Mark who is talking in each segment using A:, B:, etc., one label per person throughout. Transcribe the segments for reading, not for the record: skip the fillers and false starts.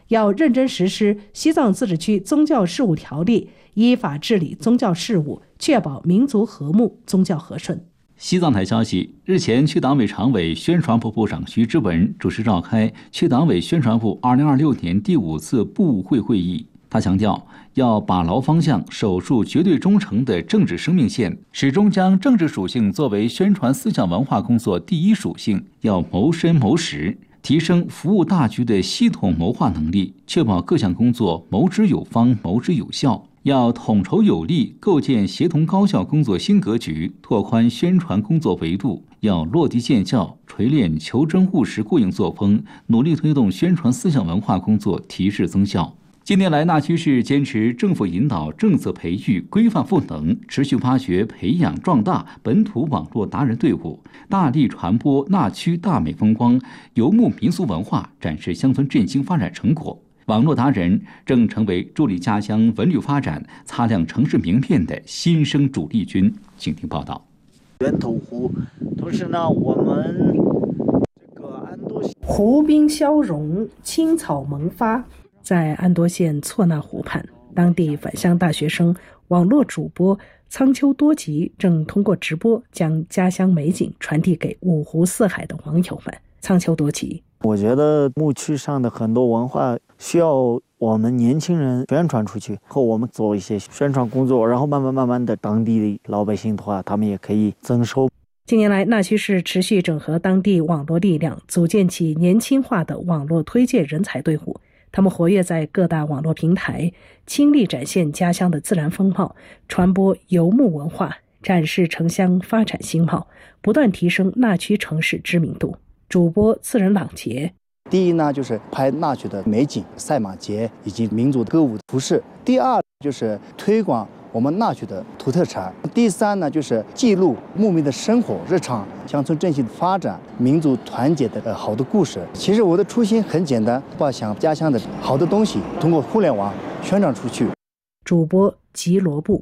A: 要认真实施《西藏自治区宗教事务条例》，依法治理宗教事务，确保民族和睦、宗教和顺。
B: 西藏台消息，日前，区党委常委、宣传部部长徐之文主持召开区党委宣传部2026年第5次部务会会议。他强调，要把牢方向，守住绝对忠诚的政治生命线，始终将政治属性作为宣传思想文化工作第一属性，要谋深谋实，提升服务大局的系统谋划能力，确保各项工作谋之有方、谋之有效。要统筹有力，构建协同高效工作新格局，拓宽宣传工作维度。要落地见效，锤炼求真务实过硬作风，努力推动宣传思想文化工作提质增效。近年来，纳区市坚持政府引导、政策培育、规范赋能，持续发掘、培养、壮大本土网络达人队伍，大力传播纳区大美风光、游牧民俗文化，展示乡村振兴发展成果。网络达人正成为助力家乡文旅发展、擦亮城市名片的新生主力军。请听报道。
C: 源头湖，同时呢，我们这个安多县
A: 湖滨消融，青草萌发。在安多县错那湖畔，当地返乡大学生、网络主播苍丘多吉正通过直播将家乡美景传递给五湖四海的网友们。苍丘多吉，
C: 我觉得牧区上的很多文化需要我们年轻人宣传出去，和我们做一些宣传工作，然后慢慢的，当地的老百姓的话，他们也可以增收。
A: 近年来，纳区市持续整合当地网络力量，组建起年轻化的网络推介人才队伍。他们活跃在各大网络平台，倾力展现家乡的自然风貌，传播游牧文化，展示城乡发展兴貌，不断提升纳区城市知名度。主播次仁朗杰，
D: 第一呢，就是拍纳区的美景、赛马节以及民族歌舞服饰；第二就是推广我们纳区的土特产；第三呢，就是记录牧民的生活日常、乡村振兴的发展、民族团结的好的故事。其实我的初心很简单，把想家乡的好的东西通过互联网宣传出去。
A: 主播吉罗布，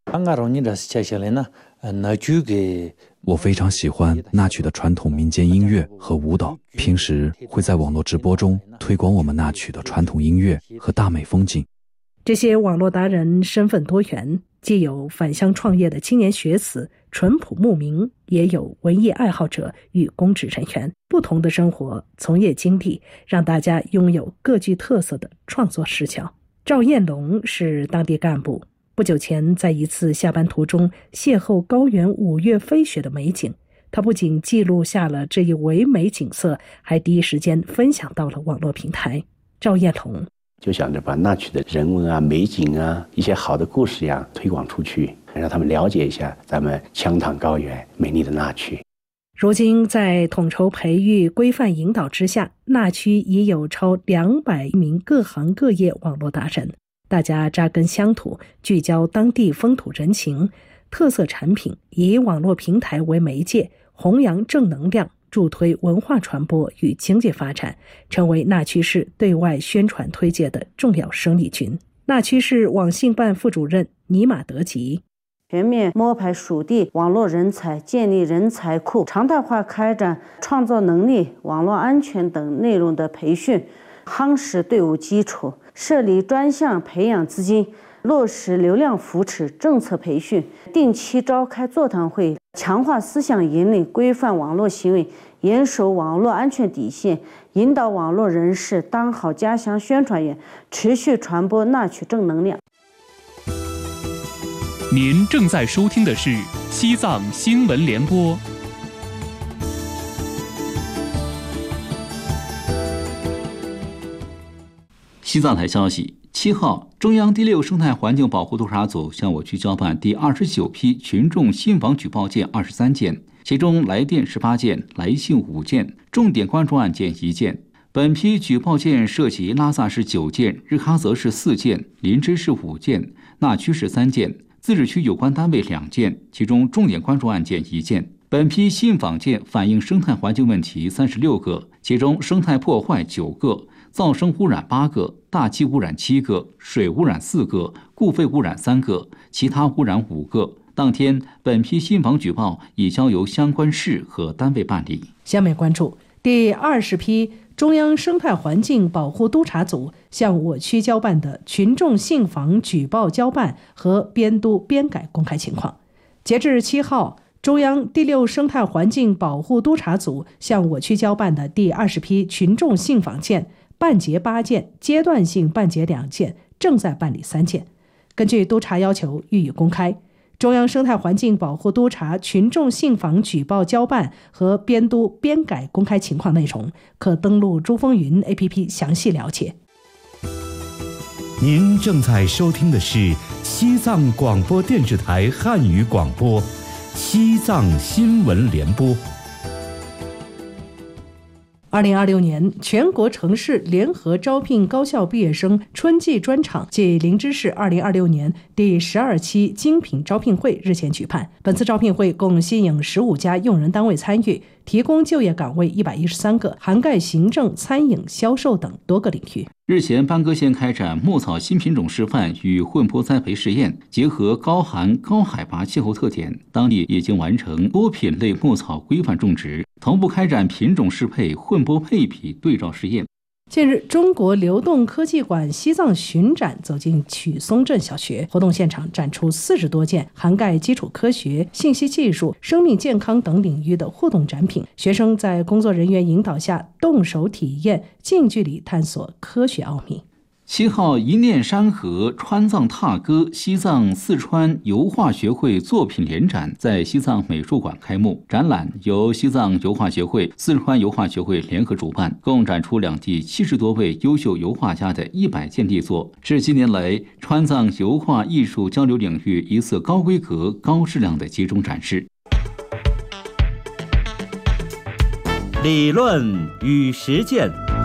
E: 我非常喜欢纳曲的传统民间音乐和舞蹈，平时会在网络直播中推广我们纳曲的传统音乐和大美风景。
A: 这些网络达人身份多元，既有返乡创业的青年学子、淳朴牧民，也有文艺爱好者与公职人员。不同的生活从业经历，让大家拥有各具特色的创作视角。赵彦龙是当地干部，不久前在一次下班途中邂逅高原5月飞雪的美景，他不仅记录下了这一唯美景色，还第一时间分享到了网络平台。赵彦龙
F: 就想着把纳曲的人文啊、美景啊、一些好的故事呀推广出去，让他们了解一下咱们羌塘高原美丽的纳曲。
A: 如今在统筹培育、规范引导之下，纳区已有超200名各行各业网络达人，大家扎根乡土，聚焦当地风土人情、特色产品，以网络平台为媒介，弘扬正能量，助推文化传播与经济发展，成为纳区市对外宣传推介的重要生力军。纳区市网信办副主任尼玛德吉，
G: 全面摸排属地网络人才，建立人才库，常态化开展创造能力、网络安全等内容的培训，夯实队伍基础，设立专项培养资金，落实流量扶持政策培训，定期召开座谈会，强化思想引领，规范网络行为，严守网络安全底线，引导网络人士当好家乡宣传员，持续传播纳曲正能量。
H: 您正在收听的是西藏新闻联播。
B: 西藏台消息，7号，中央第6生态环境保护督察组向我区交办第29批群众信访举报件23件，其中来电18件，来信5件，重点关注案件1件。本批举报件涉及拉萨市9件，日喀则市4件，林芝市5件，纳区市3件，自治区有关单位2件，其中重点关注案件1件。本批信访件反映生态环境问题36个，其中生态破坏9个，噪声污染8个，大气污染7个，水污染4个，固废污染3个，其他污染5个。当天，本批信访举报已交由相关市和单位办理。
A: 下面关注第20批中央生态环境保护督察组向我区交办的群众信访举报交办和编督编改公开情况。截至7号，中央第6生态环境保护督察组向我区交办的第20批群众信访件，办结8件，阶段性办结2件，正在办理3件。根据督察要求予以公开。中央生态环境保护督察群众信访举报交办和编督编改公开情况内容，可登录珠风云 APP 详细了解。
I: 您正在收听的是西藏广播电视台汉语广播，西藏新闻联播。
A: 2026年，全国城市联合招聘高校毕业生春季专场暨灵芝市2026年第12期精品招聘会日前举办。本次招聘会共吸引15家用人单位参与，提供就业岗位113个，涵盖行政、餐饮、销售等多个领域。
B: 日前，班戈县开展牧草新品种示范与混播栽培试验，结合高寒高海拔气候特点，当地已经完成多品类牧草规范种植，同步开展品种适配、混播配比对照试验。
A: 近日，中国流动科技馆西藏巡展走进曲松镇小学，活动现场展出40多件涵盖基础科学、信息技术、生命健康等领域的互动展品。学生在工作人员引导下动手体验，近距离探索科学奥秘。
B: 7号，一念山河川藏踏歌西藏四川油画学会作品联展在西藏美术馆开幕。展览由西藏油画协会、四川油画学会联合主办，共展出两地70多位优秀油画家的100件力作，是近年来川藏油画艺术交流领域一次高规格、高质量的集中展示。
I: 理论与实践。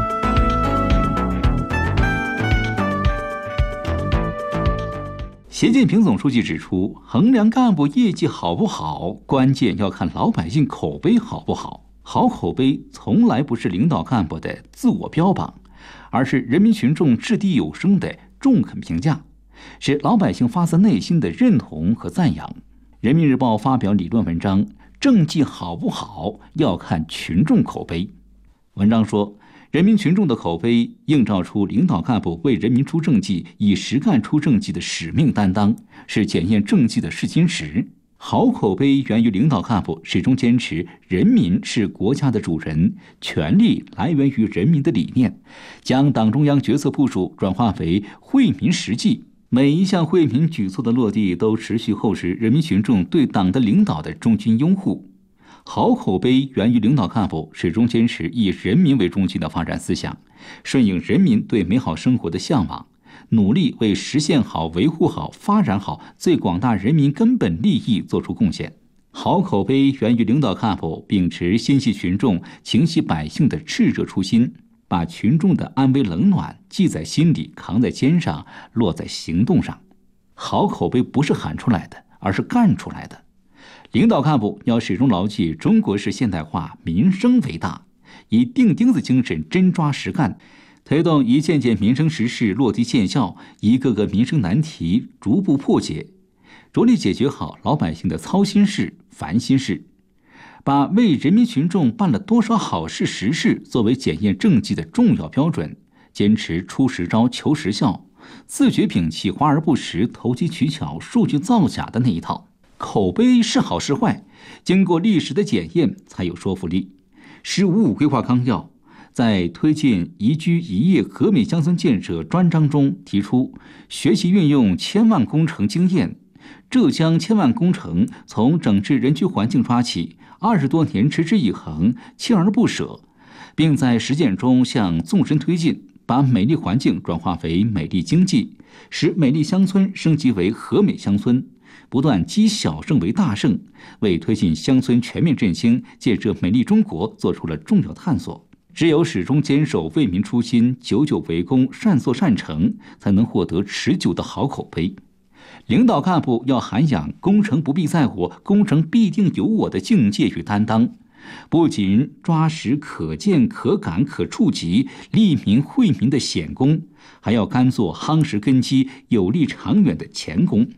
B: 习近平总书记指出，衡量干部业绩好不好，关键要看老百姓口碑好不好。好口碑从来不是领导干部的自我标榜，而是人民群众掷地有声的中肯评价，是老百姓发自内心的认同和赞扬。人民日报发表理论文章，政绩好不好要看群众口碑。文章说，人民群众的口碑映照出领导干部为人民出政绩、以实干出政绩的使命担当，是检验政绩的试金石。好口碑源于领导干部始终坚持人民是国家的主人，权力来源于人民的理念，将党中央决策部署转化为惠民实际。每一项惠民举措的落地，都持续厚实人民群众对党的领导的忠心拥护。好口碑源于领导干部始终坚持以人民为中心的发展思想，顺应人民对美好生活的向往，努力为实现好、维护好、发展好最广大人民根本利益做出贡献。好口碑源于领导干部秉持心系群众、情系百姓的炽热初心，把群众的安危冷暖记在心里、扛在肩上、落在行动上。好口碑不是喊出来的，而是干出来的。领导干部要始终牢记中国式现代化民生为大，以钉钉子精神真抓实干，推动一件件民生实事落地见效，一个个民生难题逐步破解，着力解决好老百姓的操心事、烦心事，把为人民群众办了多少好事实事作为检验政绩的重要标准，坚持出实招求实效，自觉摒弃华而不实、投机取巧、数据造假的那一套。口碑是好是坏，经过历史的检验才有说服力。“15·5规划纲要”在推进宜居宜业和美乡村建设专章中提出，学习运用千万工程经验。浙江千万工程从整治人居环境抓起，20多年持之以恒、锲而不舍，并在实践中向纵深推进，把美丽环境转化为美丽经济，使美丽乡村升级为和美乡村，不断积小胜为大胜，为推进乡村全面振兴、建设美丽中国做出了重要探索。只有始终坚守为民初心、久久为功、善作善成，才能获得持久的好口碑。领导干部要涵养工程不必在我、工程必定有我的境界与担当，不仅抓实可见、可感、可触及、利民惠民的显功，还要甘做夯实根基、有利长远的前功。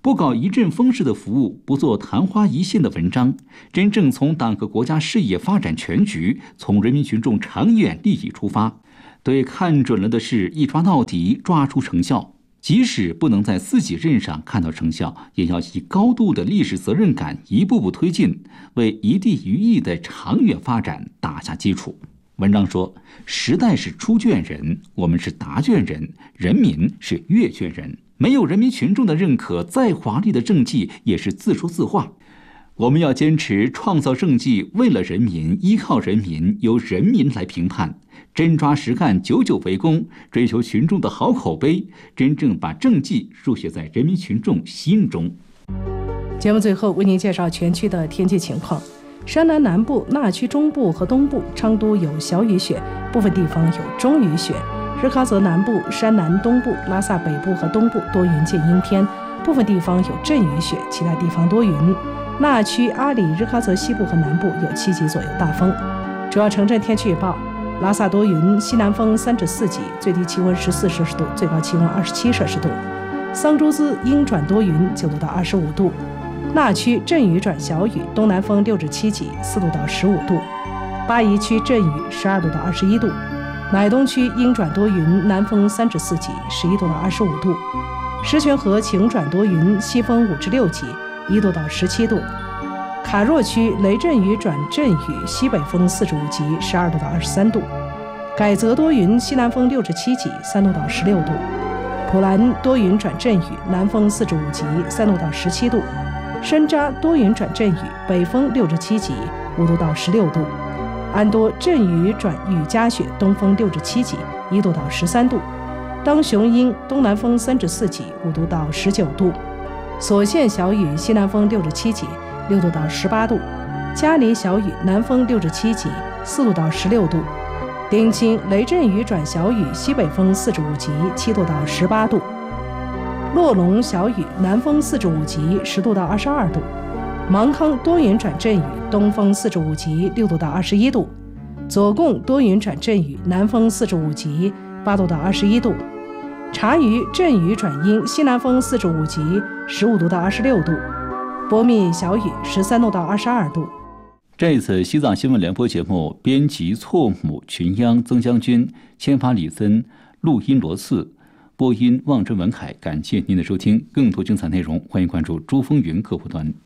B: 不搞一阵风式的服务，不做昙花一现的文章，真正从党和国家事业发展全局，从人民群众长远利益出发，对看准了的事一抓到底，抓出成效。即使不能在自己任上看到成效，也要以高度的历史责任感一步步推进，为一地一域的长远发展打下基础。文章说，时代是出卷人，我们是答卷人，人民是阅卷人。没有人民群众的认可，再华丽的政绩也是自说自话。我们要坚持创造政绩，为了人民，依靠人民，由人民来评判，真抓实干，久久为功，追求群众的好口碑，真正把政绩书写在人民群众心中。
A: 节目最后为您介绍全区的天气情况。山南南部、那区中部和东部、昌都有小雨雪，部分地方有中雨雪。日喀则南部、山南东部、拉萨北部和东部多云见阴天，部分地方有阵雨雪，其他地方多云。那区、阿里、日喀则西部和南部有7级左右大风。主要城镇天气预报：拉萨多云，西南风3至4级，最低气温14摄氏度，最高气温27摄氏度。桑珠孜阴转多云，9度到25度。那区阵雨转小雨，东南风6至7级，4度到15度。巴宜区阵雨，12度到21度。乃东区阴转多云，南风3至4级，11度到25度。石泉河晴转多云，西风5至6级，1度到17度。卡若区雷阵雨转阵雨，西北风4至5级，12度到23度。改则多云，西南风6至7级，3度到16度。普兰多云转阵雨，南风4至5级，3度到17度。深扎多云转阵雨，北风6至7级，5度到16度。安多阵雨转雨夹雪，东风6至7级，1度到13度。当雄鹰东南风3至4级，5度到19度。所县小雨，西南风6至7级，6度到18度。嘉里小雨，南风6至7级，4度到16度。丁青雷阵雨转小雨，西北风4至5级，7度到18度。洛龙小雨，南风4至5级，10度到22度。芒康多云转阵雨，东风4至5级，6度到21度。左贡多云转阵雨，南风4至5级，8度到21度。察隅阵雨转阴，西南风4至5级，15度到26度。波密小雨，13度到22度。
B: 这次西藏新闻联播节目，编辑错母、群央、曾将军，签发李森，录音罗次，播音望真文凯。感谢您的收听，更多精彩内容，欢迎关注珠峰云客户端。